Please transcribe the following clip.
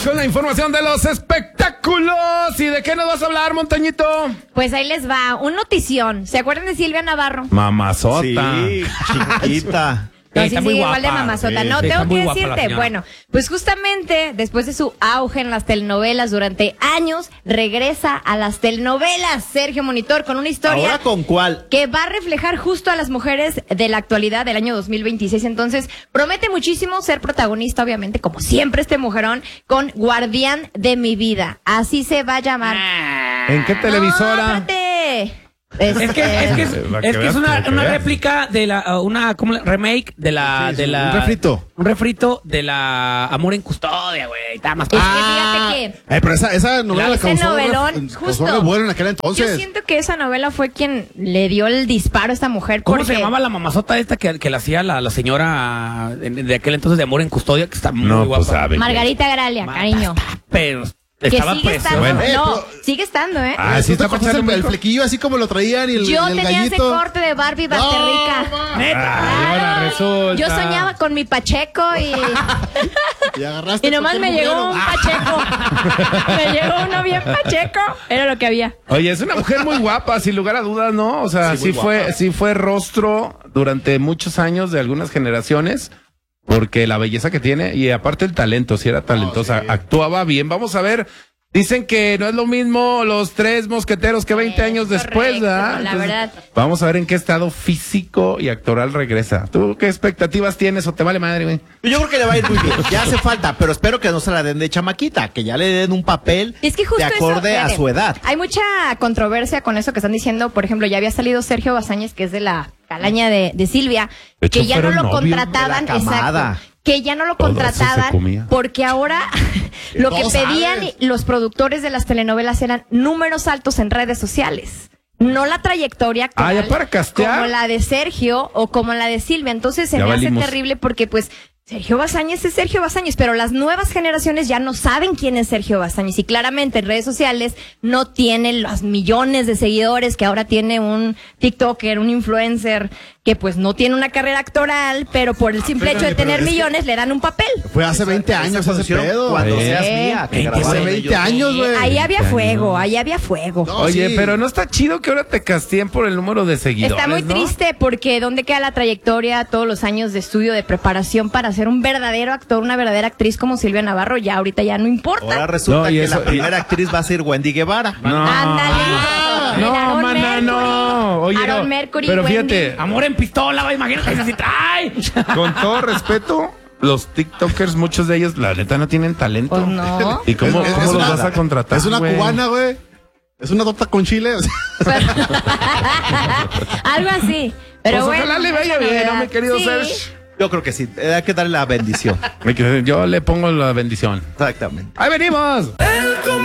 con la información de los espectáculos. ¿Y de qué nos vas a hablar, Montañito? Pues ahí les va, un notición. ¿Se acuerdan de Silvia Navarro? Mamazota. Sí, chiquita. No, sí, está sí, muy igual de guapa. mamazota. Sí, No, está tengo muy que guapa la decirte, señora. bueno, pues justamente después de su auge en las telenovelas durante años, regresa a las telenovelas Sergio Monitor con una historia ¿Ahora con cuál? que va a reflejar justo a las mujeres de la actualidad del año 2026. Entonces, promete muchísimo ser protagonista, obviamente, como siempre este mujerón, con Guardián de mi vida. Así se va a llamar. ¿En qué televisora? No, espérate. Es que es una veas. réplica de remake de la un refrito. un refrito de la Amor en Custodia, güey. Está más Es que fíjate que Pero esa novela ese causó novelón, causó justo. revuelo en aquel yo entonces. siento que esa novela fue quien le dio el disparo a esta mujer. ¿Cómo porque se llamaba la mamazota esta que la hacía la señora de aquel entonces de Amor en Custodia, que está muy No, guapa? pues sabe. Margarita Gralia, cariño. Pero Que estaba sigue preciosa. estando. Bueno. No, pero- sigue estando, ¿eh? Ah, sí ¿Tú te está acuerdas pasando el muy flequillo así como lo traían y el, Yo el tenía ese gallito? corte de Barbie Basterrica. Ay, ahora resulta. Yo soñaba con mi Pacheco Y agarraste y nomás cualquier me llegó un mugrero. Pacheco. Me llegó uno bien Pacheco. Era lo que había. Oye, es una mujer muy guapa, sin lugar a dudas, ¿no? O sea, Sí, muy guapa. sí fue rostro durante muchos años de algunas generaciones, porque la belleza que tiene y aparte el talento, sí era talentosa, sí. actuaba bien. Vamos a ver, dicen que no es lo mismo los tres mosqueteros que 20 años después, correcto, ¿verdad? la Entonces, verdad. vamos a ver en qué estado físico y actoral regresa. ¿Tú qué expectativas tienes o te vale madre, güey? Yo creo que le va a ir muy bien. Ya hace falta, pero espero que no se la den de chamaquita, que ya le den un papel Es que justo de acorde eso, a su edad. Hay mucha controversia con eso que están diciendo. Por ejemplo, ya había salido Sergio Bazáñez, que es de la calaña de Silvia, De hecho, que ya no fueron lo novios. contrataban, De la camada. exacto, que ya no lo Todo eso se contrataban comía. porque ahora lo que Todos pedían sabes. los productores de las telenovelas eran números altos en redes sociales. No la trayectoria actual, ya para castear. como la de Sergio o como la de Silvia. Entonces se Ya me hace valimos. terrible porque pues Sergio Bazáñez es Sergio Bazáñez, pero las nuevas generaciones ya no saben quién es Sergio Bazáñez y claramente en redes sociales no tiene los millones de seguidores que ahora tiene un TikToker, un influencer que pues no tiene una carrera actoral, pero por el simple hecho de pero tener es que- millones le dan un papel. Fue hace 20 años ese pedo. Cuando Sí. seas mía, que que grabaron hace ellos 20 años, güey. Ahí había 20 fuego, años. ahí había fuego. No, Oye, sí. pero no está chido que ahora te casteen por el número de seguidores, Está muy ¿no? triste porque ¿dónde queda la trayectoria, todos los años de estudio, de preparación para ser un verdadero actor, una verdadera actriz como Silvia Navarro? Ya ahorita ya no importa. Ahora resulta No, y que eso- la primera actriz va a ser Wendy Guevara. No. Ándale. No, Aaron mana, Mercury. no. Oye, Aaron no. Mercury, Pero Wendy. fíjate, Amor en pistola, güey, imagínate que se trae. con todo respeto, los TikTokers, muchos de ellos, la neta, no tienen talento. Pues no. ¿Y cómo, Es- cómo es los una- vas a contratar? Es una güey? cubana, güey. Es una torta con chile. Algo así. Pero Pues bueno, ojalá le vaya esa bien, ¿no, novedad. mi querido Sí. Serge? Yo creo que sí. Hay que darle la bendición. Yo le pongo la bendición. Exactamente. ¡Ahí venimos!